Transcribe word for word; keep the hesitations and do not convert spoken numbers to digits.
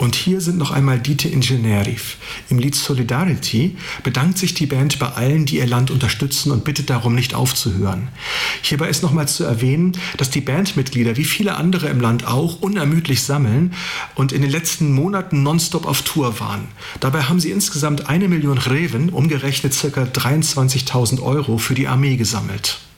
Und hier sind noch einmal Dite Ingeneriv. Im Lied Solidarity bedankt sich die Band bei allen, die ihr Land unterstützen und bittet darum, nicht aufzuhören. Hierbei ist nochmal zu erwähnen, dass die Bandmitglieder wie viele andere im Land auch unermüdlich sammeln und in den letzten Monaten nonstop auf Tour waren. Dabei haben sie insgesamt eine Million Hreven, umgerechnet ca. dreiundzwanzigtausend Euro, für die Armee gesammelt.